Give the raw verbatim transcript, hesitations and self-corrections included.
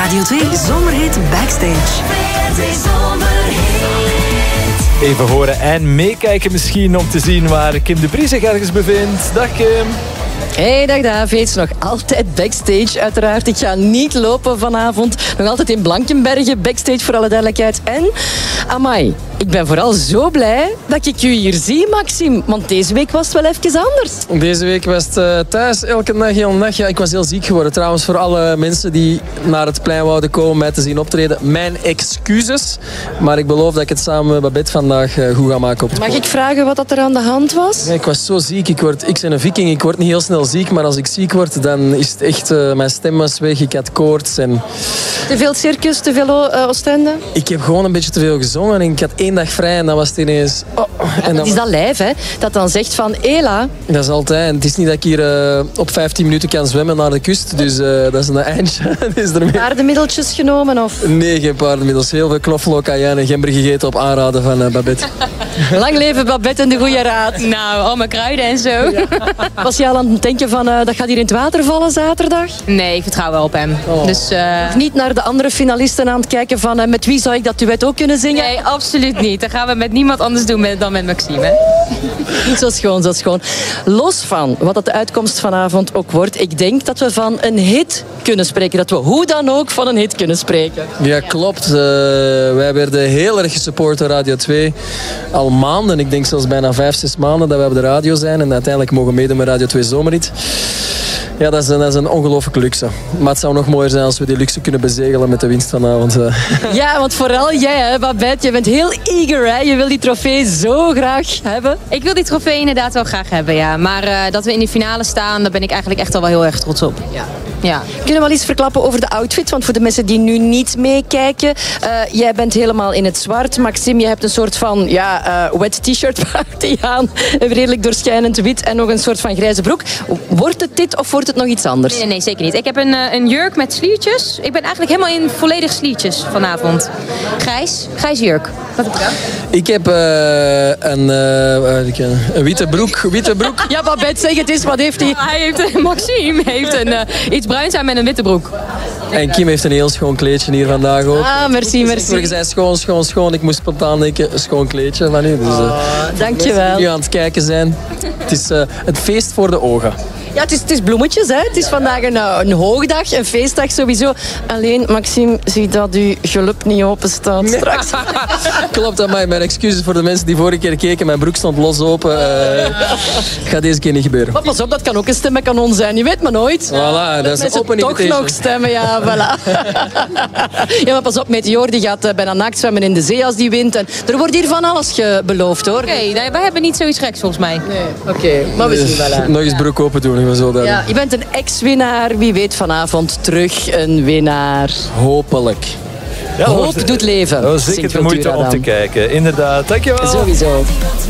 Radio twee Zomerhit Backstage. Even horen en meekijken misschien om te zien waar Kim de Brie zich ergens bevindt. Dag Kim. Hey, dag David. Nog altijd backstage uiteraard. Ik ga niet lopen vanavond. Nog altijd in Blankenbergen. Backstage voor alle duidelijkheid. En, amai, ik ben vooral zo blij dat ik u hier zie, Maxime. Want deze week was het wel even anders. Deze week was het uh, thuis, elke dag, heel dag. Ja, ik was heel ziek geworden. Trouwens, voor alle mensen die naar het plein wouden komen mij te zien optreden. Mijn excuses. Maar ik beloof dat ik het samen met Babette vandaag uh, goed ga maken op het Mag podium. ik vragen wat er aan de hand was? Ja, ik was zo ziek. Ik, word, ik ben een viking. Ik word niet heel snel ziek. Maar als ik ziek word, dan is het echt... Uh, mijn stem was weg. Ik had koorts. En... Te veel circus, te veel uh, Oostende? Ik heb gewoon een beetje te veel gezongen. En ik had één dag vrij en dan was het ineens... Oh, en dan... Het is dat lijf, hè? Dat dan zegt van... Ela. Dat is altijd. En het is niet dat ik hier uh, op vijftien minuten kan zwemmen naar de kust. Dus uh, dat is een eindje. is ermee... Paardenmiddeltjes genomen, of? Nee, geen paardenmiddels. Heel veel knoflook, cayenne en gember gegeten op aanraden van uh, Babette. Lang leven Babette en de goede raad. Nou, allemaal kruiden en zo. Ja. Was je al aan het denken van... Uh, dat gaat hier in het water vallen zaterdag? Nee, ik vertrouw wel op hem. Oh. Dus, uh... Niet naar de andere finalisten aan het kijken van... Uh, met wie zou ik dat duet ook kunnen zingen? Nee, absoluut niet. Dat gaan we met niemand anders doen met, dan met Maxime. Hè? Niet zo schoon, zo schoon. Los van wat dat de uitkomst vanavond ook wordt... ik denk dat we van een hit kunnen spreken. Dat we hoe dan ook van een hit kunnen spreken. Ja, klopt. Uh, wij werden heel erg gesupport door Radio twee. Al maanden, ik denk zelfs bijna vijf, zes maanden dat we op de radio zijn. En uiteindelijk mogen meedoen met Radio twee Zomerhit. Ja, dat is een, dat is een ongelooflijke luxe. Maar het zou nog mooier zijn als we die luxe kunnen bezegelen met de winst vanavond. Ja, want vooral jij, hè, Babette, je bent heel eager. Hè? Je wil die trofee zo graag hebben. Ik wil die trofee inderdaad wel graag hebben, ja. Maar uh, dat we in de finale staan, daar ben ik eigenlijk echt al wel heel erg trots op. Ja. Ja. Kunnen we wel eens verklappen over de outfit? Want voor de mensen die nu niet meekijken, uh, jij bent helemaal in het zwart. Maxime, je hebt een soort van ja, uh, wet t-shirt party aan. Redelijk doorschijnend wit en nog een soort van grijze broek. Wordt het dit of wordt het nog iets anders? Nee, nee, zeker niet. Ik heb een, uh, een jurk met sliertjes. Ik ben eigenlijk helemaal in volledig sliertjes vanavond. Grijs, grijs jurk. Wat heb je dan? Ik heb uh, een, uh, een witte broek. Witte broek. Ja, Babette, zeg het eens. Wat heeft hij? Hij heeft, Maxime heeft een, uh, iets bruins aan met een witte broek. En Kim heeft een heel schoon kleedje hier vandaag ook. Ah, merci, merci. Je zei schoon, schoon, schoon. Ik moest spontaan denken, schoon kleedje van u. Dus, uh, oh, dankjewel. Die aan het kijken zijn. Het is uh, het feest voor de ogen. Ja, het is, het is bloemetjes, hè. Het is vandaag een, een hoogdag, een feestdag sowieso. Alleen, Maxime, zie dat uw geluk niet open staat straks. Klopt, dat mij. Mijn excuses voor de mensen die vorige keer keken. Mijn broek stond los open. Uh, gaat deze keer niet gebeuren. Maar pas op, dat kan ook een stemmenkanon zijn. Je weet maar nooit. Voilà, dat is mensen open toch invitation. nog stemmen, ja, voilà. Ja, maar pas op, Meteor die gaat uh, bijna naakt zwemmen in de zee als die wint. En er wordt hier van alles beloofd, hoor. Oké, okay, wij hebben niet zoiets geks volgens mij. Nee, oké. Okay, maar we zien wel. Hè. Nog eens broek open doen. Zo ja, je bent een ex-winnaar. Wie weet vanavond terug een winnaar. Hopelijk. Ja, Hoop doet leven. Dat was zeker de moeite om te kijken. Inderdaad. Dankjewel. Sowieso.